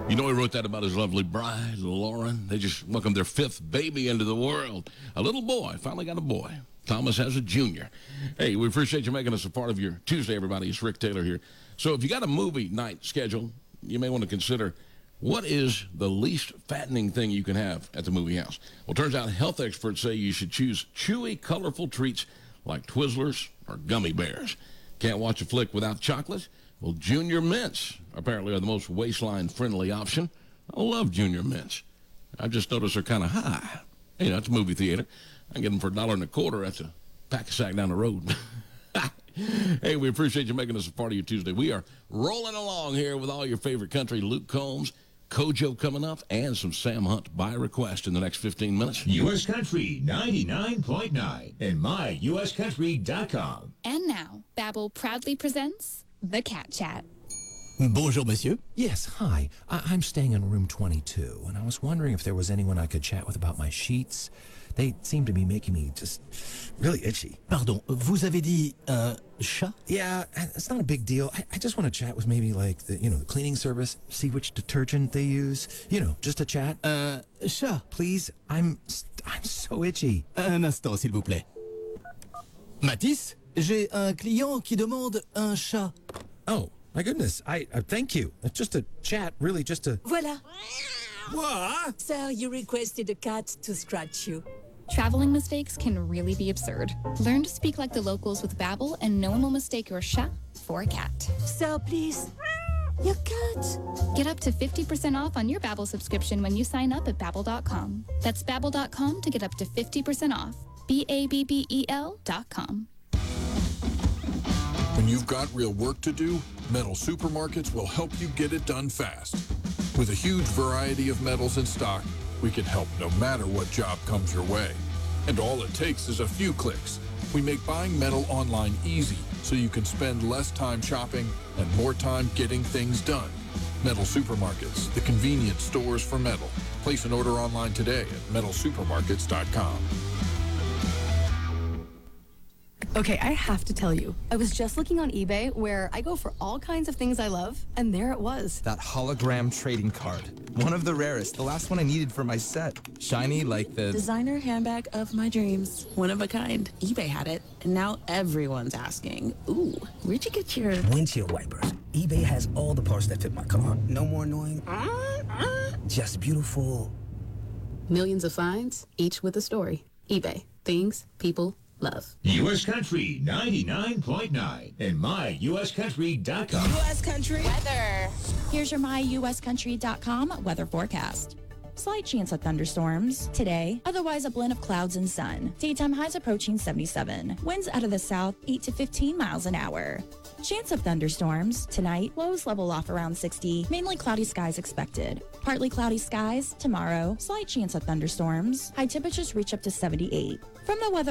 You know, he wrote that about his lovely bride, Lauren. They just welcomed their fifth baby into the world. A little boy. Finally got a boy. Thomas has a junior. Hey, we appreciate you making us a part of your Tuesday, everybody. It's Rick Taylor here. So if you got a movie night scheduled, you may want to consider what is the least fattening thing you can have at the movie house. Well, turns out health experts say you should choose chewy, colorful treats like Twizzlers or gummy bears. Can't watch a flick without chocolate? Well, Junior Mints apparently are the most waistline-friendly option. I love Junior Mints. I just noticed they're kind of high. You know, it's a movie theater. I get them for $1.25 at the Pack-A-Sack down the road. Hey, we appreciate you making us a part of your Tuesday. We are rolling along here with all your favorite country. Luke Combs, Kojo coming up, and some Sam Hunt by request in the next 15 minutes. U.S. Country 99.9 and myuscountry.com. And now, Babbel proudly presents The Cat Chat. Bonjour, monsieur. Yes, hi. I'm staying in room 22, and I was wondering if there was anyone I could chat with about my sheets. They seem to be making me just really itchy. Pardon, vous avez dit chat? Yeah, it's not a big deal. I just want to chat with maybe like the cleaning service, see which detergent they use. Just a chat. Chat. Please, I'm so itchy. Un instant, s'il vous plaît. Mathis, j'ai un client qui demande un chat. Oh, my goodness. I thank you. It's just a chat, really just a... Voilà. What? Sir, you requested a cat to scratch you. Traveling mistakes can really be absurd. Learn to speak like the locals with Babbel, and no one will mistake your chat for a cat. Sir, please. Your cat. Get up to 50% off on your Babbel subscription when you sign up at Babbel.com. That's Babbel.com to get up to 50% off. BABBEL.com. When you've got real work to do, Metal Supermarkets will help you get it done fast. With a huge variety of metals in stock, we can help no matter what job comes your way. And all it takes is a few clicks. We make buying metal online easy so you can spend less time shopping and more time getting things done. Metal Supermarkets, the convenient stores for metal. Place an order online today at metalsupermarkets.com. Okay, I have to tell you, I was just looking on eBay where I go for all kinds of things I love, and there it was. That hologram trading card. One of the rarest, the last one I needed for my set. Shiny like the... designer handbag of my dreams. One of a kind. eBay had it, and now everyone's asking, ooh, where'd you get your... windshield wipers. eBay has all the parts that fit my car. No more annoying. Just beautiful. Millions of finds, each with a story. eBay. Things people love. U.S. Country 99.9 and myuscountry.com. U.S. Country weather. Here's your myuscountry.com weather forecast. Slight chance of thunderstorms today, otherwise a blend of clouds and sun. Daytime highs approaching 77. Winds out of the south 8 to 15 miles an hour. Chance of thunderstorms tonight, lows level off around 60. Mainly cloudy skies expected. Partly cloudy skies tomorrow. Slight chance of thunderstorms. High temperatures reach up to 78. From the weather